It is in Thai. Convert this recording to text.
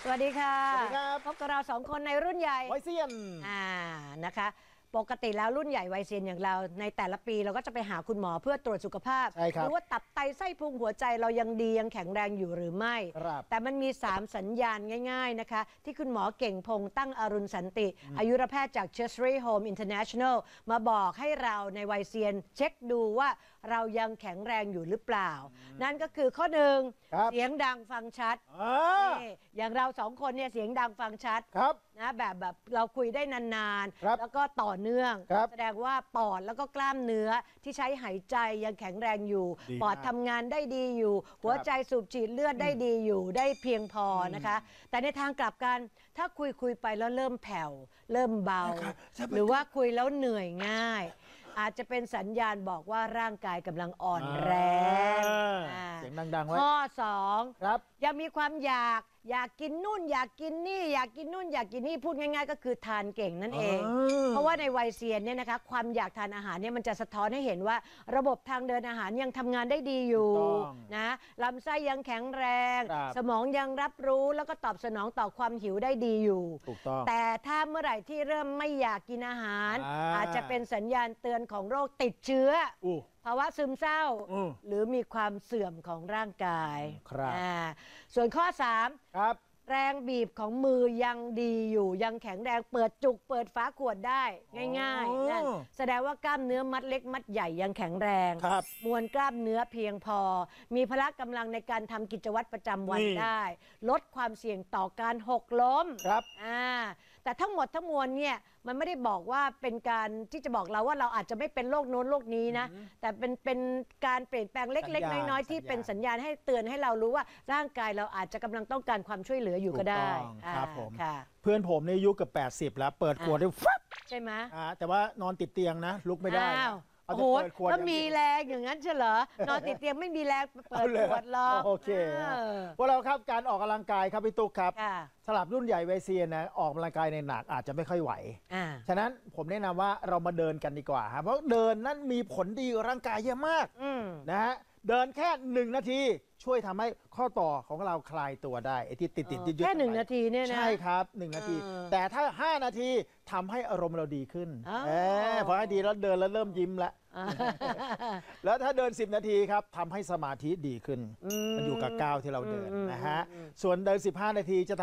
สวัสดีค่ะสวัสดีครับพบกับเราสองคนในรุ่นใหญ่วัยเซียนนะคะปกติแล้วรุ่นใหญ่วัยเซียนอย่างเราในแต่ละปีเราก็จะไปหาคุณหมอเพื่อตรวจสุขภาพใช่ครับดูว่าตับไตไส้พุงหัวใจเรายังดียังแข็งแรงอยู่หรือไม่ครับแต่มันมี3สัญญาณง่ายๆนะคะที่คุณหมอเก่งพงษ์ตั้งอรุณสันติอายุรแพทย์จาก Chesterfield Home International มาบอกให้เราในวัยเซียนเช็คดูว่าเรายังแข็งแรงอยู่หรือเปล่า นั่นก็คือข้อหนึ่งครับเสียงดังฟังชัด นี่อย่างเราสองคนเนี่ยเสียงดังฟังชัดครับนะแบบเราคุยได้นานครับๆแล้วก็ต่อเนื่องครับแสดงว่าปอดแล้วก็กล้ามเนื้อที่ใช้หายใจยังแข็งแรงอยู่ดีปอดมากทำงานได้ดีอยู่ หัวใจสูบฉีดเลือดได้ดีอยู่ได้เพียงพอนะคะ แต่ในทางกลับกันถ้าคุยไปแล้วเริ่มแผ่วเริ่มเบา หรือว่าคุยแล้วเหนื่อยง่าย อาจจะเป็นสัญญาณบอกว่าร่างกายกำลังอ่อนแรงเสียงดังๆไว้ข้อครับ 2 ยังมีความอยากกินนู่นอยากกินนี่อยากกินนู่นอยากกินนี่พูดง่ายๆก็คือทานเก่งนั่นเอง เพราะว่าในวัยเซียนเนี่ยนะคะความอยากทานอาหารเนี่ยมันจะสะท้อนให้เห็นว่าระบบทางเดินอาหารยังทำงานได้ดีอยู่ถูกต้องนะลำไส้ยังแข็งแรงครับสมองยังรับรู้แล้วก็ตอบสนองต่อความหิวได้ดีอยู่ถูกต้องแต่ถ้าเมื่อไหร่ที่เริ่มไม่อยากกินอาหาร อาจจะเป็นสัญญาณเตือนของโรคติดเชื้ออู้ภาวะซึมเศร้า หรือมีความเสื่อมของร่างกายครับส่วนข้อ 3 ครับแรงบีบของมือยังดีอยู่ยังแข็งแรงเปิดจุกเปิดฝาขวดได้ง่ายๆนั่นแสดงว่ากล้ามเนื้อมัดเล็กมัดใหญ่ยังแข็งแรงครับมวลกล้ามเนื้อเพียงพอ มีพละกำลังในการทำกิจวัตรประจำวันนี่ได้ ลดความเสี่ยงต่อการหกล้มครับแต่ทั้งหมดทั้งมวลเนี่ยมันไม่ได้บอกว่าเป็นการที่จะบอกเราว่าเราอาจจะไม่เป็นโรคโน้นโรคนี้นะ แต่เป็นการเปลี่ยนแปลงเล็กสัญญาณๆน้อยๆที่เป็นสัญญาณให้เตือนให้เรารู้ว่าร่างกายเราอาจจะกำลังต้องการความช่วยเหลืออยู่ก็ได้ถูกต้องครับผมค่ะเพื่อนผมในอายุเกับ80 แล้ว เปิดขวดได้ฟับใช่ไหมแต่ว่านอนติดเตียงนะ ลุกไม่ได้นะอ้าวเอาโอ้แต่โหเปิดขวดแล้วมีแรงอย่างนั้นเฉลอนอนติดเตียงไม่มีแรงเปิดเอาเลยขวดหรอกโอเคพวกเราครับการออกกำลังกายครับพี่ตุ๊กครับค่ะสำหรับรุ่นใหญ่วัยเซียนนะออกกำลังกายในหนักอาจจะไม่ค่อยไหวอ่าฉะนั้นผมแนะนำว่าเรามาเดินกันดีกว่าครับเพราะเดินนั่นมีผลดีกับร่างกายเยอะมากอืมนะฮะเดินแค่ 1 นาทีช่วยทำให้ข้อต่อของเราคลายตัวได้ไอ้ที่ติดๆยึดๆแค่ทั้งลย 1 นาทีเนี่ยนะใช่ครับ 1 นาที แต่ถ้า 5 นาทีทำให้อารมณ์เราดีขึ้นอ๋อพอให้ดีแล้วเดินแล้วเริ่มยิ้มแล้วอ่าแล้วถ้าเดิน 10 นาทีครับทำให้สมาธิดีขึ้น มันอยู่กับก้าวที่เราเดินนะฮะส่วนเดิน 15 นาทีจะ